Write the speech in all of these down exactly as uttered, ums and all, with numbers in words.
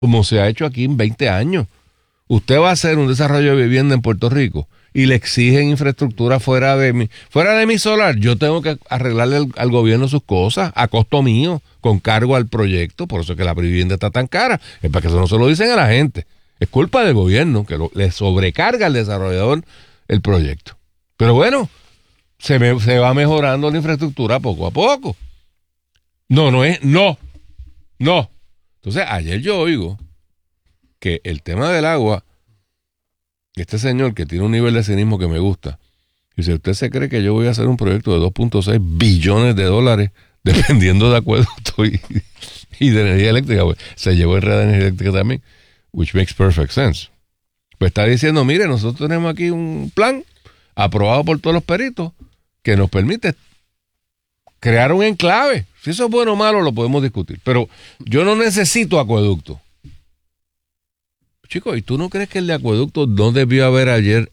como se ha hecho aquí en veinte años. Usted va a hacer un desarrollo de vivienda en Puerto Rico y le exigen infraestructura fuera de mi, fuera de mi solar. Yo tengo que arreglarle al, al gobierno sus cosas a costo mío, con cargo al proyecto. Por eso es que la vivienda está tan cara. Es para que eso no se lo dicen a la gente. Es culpa del gobierno que lo, le sobrecarga al desarrollador el proyecto. Pero bueno, se, me, se va mejorando la infraestructura poco a poco. No, no es, no, no. Entonces, ayer yo oigo que el tema del agua, este señor que tiene un nivel de cinismo que me gusta, dice, ¿usted se cree que yo voy a hacer un proyecto de dos punto seis billones de dólares dependiendo de acueducto y, y de energía eléctrica? Pues, se llevó en red de energía eléctrica también, which makes perfect sense. Pues está diciendo, mire, nosotros tenemos aquí un plan aprobado por todos los peritos que nos permite crear un enclave. Si eso es bueno o malo, lo podemos discutir. Pero yo no necesito acueducto. Chicos, ¿y tú no crees que el de acueducto no debió haber ayer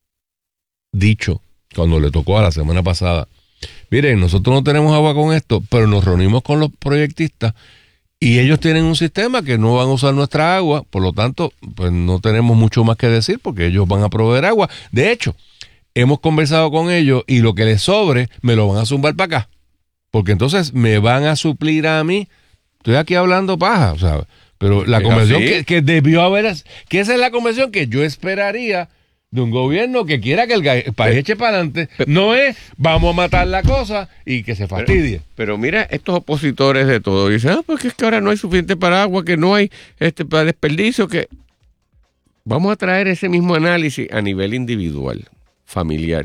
dicho, cuando le tocó a la semana pasada? Miren, nosotros no tenemos agua con esto, pero nos reunimos con los proyectistas y ellos tienen un sistema que no van a usar nuestra agua, por lo tanto, pues no tenemos mucho más que decir porque ellos van a proveer agua. De hecho, hemos conversado con ellos y lo que les sobre me lo van a zumbar para acá. Porque entonces me van a suplir a mí. Estoy aquí hablando paja, ¿sabes? Pero la convención que, que debió haber, que esa es la convención que yo esperaría de un gobierno que quiera que el, el país eche para adelante. No es, vamos a matar la cosa y que se fastidie. Pero, pero mira, estos opositores de todo dicen, ah, porque es que ahora no hay suficiente para agua, que no hay este para desperdicio, que vamos a traer ese mismo análisis a nivel individual, familiar.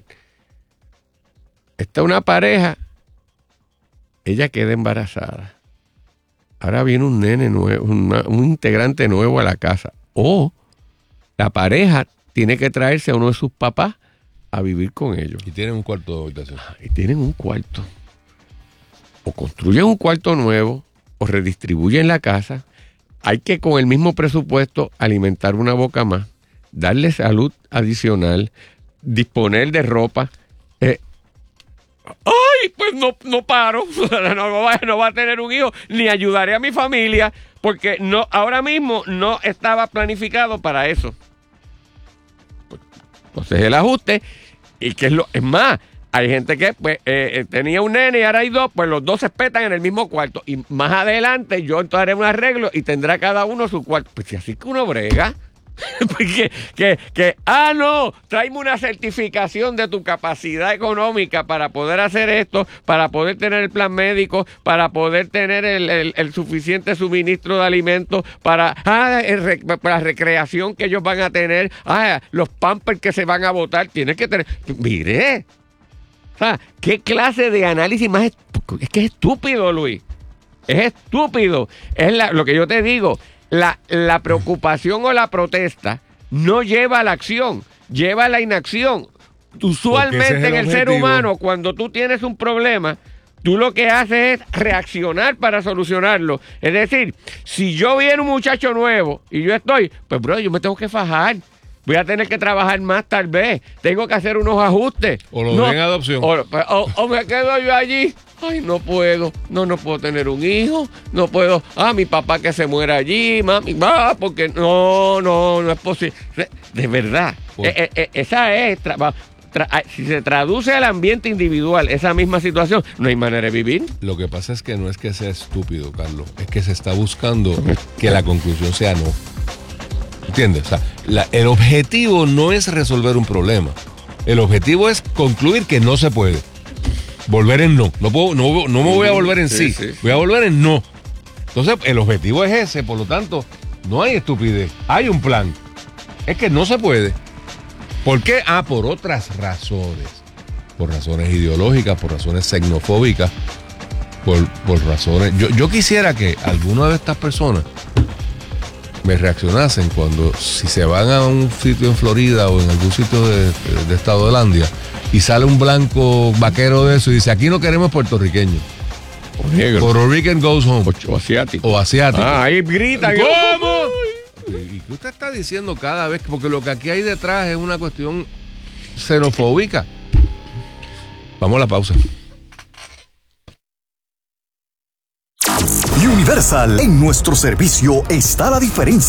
Está una pareja. Ella queda embarazada. Ahora viene un nene nuevo, una, un integrante nuevo a la casa. O la pareja tiene que traerse a uno de sus papás a vivir con ellos. Y tienen un cuarto de habitación. Y tienen un cuarto. O construyen un cuarto nuevo, o redistribuyen la casa. Hay que con el mismo presupuesto alimentar una boca más, darle salud adicional, disponer de ropa. Eh, ¡Ay! Pues no, no paro, no, no, va, no va a tener un hijo, ni ayudaré a mi familia, porque no, ahora mismo no estaba planificado para eso. Entonces el ajuste, y que es lo, es más, hay gente que pues eh, tenía un nene y ahora hay dos, pues los dos se espetan en el mismo cuarto, y más adelante yo entonces haré un arreglo y tendrá cada uno su cuarto. Pues si así que uno brega. que, que, que, ah, no, tráeme una certificación de tu capacidad económica para poder hacer esto, para poder tener el plan médico, para poder tener el, el, el suficiente suministro de alimentos, para, ah, el, para la recreación que ellos van a tener, ah, los pampers que se van a botar, tienes que tener. Mire, o sea, ¿qué clase de análisis más? Es que es estúpido, Luis. Es estúpido. Es la, lo que yo te digo. La, la preocupación o la protesta no lleva a la acción, lleva a la inacción. Usualmente en el objetivo. Ser humano, cuando tú tienes un problema, tú lo que haces es reaccionar para solucionarlo. Es decir, si yo viene un muchacho nuevo y yo estoy, pues bro, yo me tengo que fajar. Voy a tener que trabajar más tal vez. Tengo que hacer unos ajustes. O lo no, doy en adopción. O, o, o me quedo yo allí. Ay, no puedo. No, no puedo tener un hijo. No puedo. Ah, mi papá que se muera allí. Mami, ah, porque no, no, no es posible. De verdad. Eh, eh, esa es... Tra, tra, si se traduce al ambiente individual esa misma situación, no hay manera de vivir. Lo que pasa es que no es que sea estúpido, Carlos. Es que se está buscando que la conclusión sea no. ¿Entiendes? O sea, la, el objetivo no es resolver un problema. El objetivo es concluir que no se puede. Volver en no. No, puedo, no, no me voy a volver en sí, sí. sí. Voy a volver en no. Entonces, el objetivo es ese. Por lo tanto, no hay estupidez. Hay un plan. Es que no se puede. ¿Por qué? Ah, por otras razones. Por razones ideológicas, por razones xenofóbicas, por, por razones... Yo, yo quisiera que alguna de estas personas me reaccionasen cuando, si se van a un sitio en Florida o en algún sitio de, de, de Estado de Landia y sale un blanco vaquero de eso y dice, aquí no queremos puertorriqueños. O negro. Puerto Rican goes home. O, o asiático. O asiático. Ah, ahí gritan. ¿Cómo? ¿Y qué usted está diciendo cada vez? Porque lo que aquí hay detrás es una cuestión xenofóbica. Vamos a la pausa. Y un Universal. En nuestro servicio está la diferencia.